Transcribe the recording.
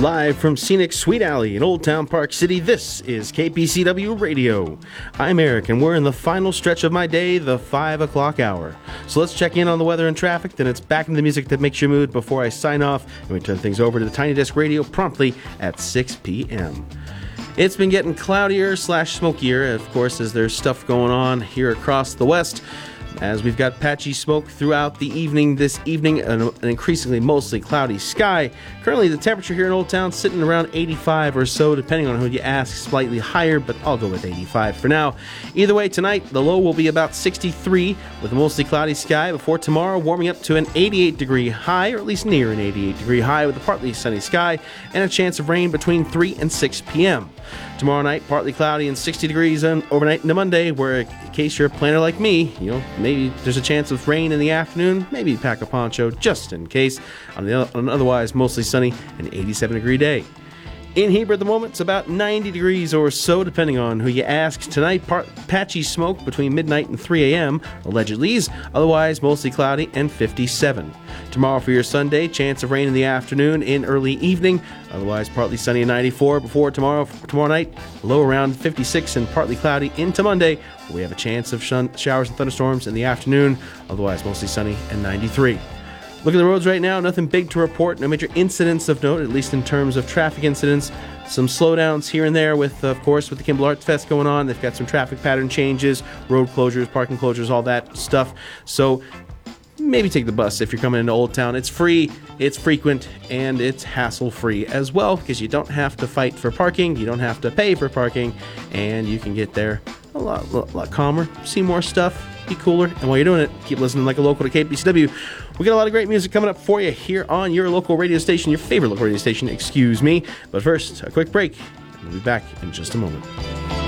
Live from scenic Sweet Alley in Old Town Park City, this is KPCW Radio. I'm Eric, and we're in the final stretch of my day, the 5 o'clock hour. So let's check in on the weather and traffic, then it's back into the music that makes your mood before I sign off, and we turn things over to the Tiny Desk Radio promptly at 6 p.m. It's been getting cloudier / smokier, of course, as there's stuff going on here across the west, as we've got patchy smoke throughout the evening this evening, an increasingly mostly cloudy sky. Currently, the temperature here in Old Town sitting around 85 or so, depending on who you ask, slightly higher, but I'll go with 85 for now. Either way, tonight, the low will be about 63 with a mostly cloudy sky before tomorrow warming up to an 88-degree high, or at least near an 88-degree high with a partly sunny sky and a chance of rain between 3 and 6 p.m. Tomorrow night, partly cloudy and 60 degrees overnight into Monday, where in case you're a planner like me, maybe there's a chance of rain in the afternoon, maybe pack a poncho just in case, on an otherwise mostly sunny and 87-degree day. In Heber at the moment, it's about 90 degrees or so, depending on who you ask. Tonight, patchy smoke between midnight and 3 a.m., allegedly. Otherwise, mostly cloudy and 57. Tomorrow for your Sunday, chance of rain in the afternoon and early evening. Otherwise, partly sunny and 94. Before tomorrow night, low around 56 and partly cloudy into Monday. We have a chance of showers and thunderstorms in the afternoon. Otherwise, mostly sunny and 93. Look at the roads right now, nothing big to report, no major incidents of note, at least in terms of traffic incidents. Some slowdowns here and there with the Kimball Arts Fest going on. They've got some traffic pattern changes, road closures, parking closures, all that stuff. So maybe take the bus if you're coming into Old Town. It's free, it's frequent, and it's hassle-free as well, because you don't have to fight for parking, you don't have to pay for parking, and you can get there a lot calmer, see more stuff, be cooler, and while you're doing it, keep listening like a local to KPCW. We got a lot of great music coming up for you here on your local radio station, your favorite local radio station, excuse me. But first, a quick break, and we'll be back in just a moment.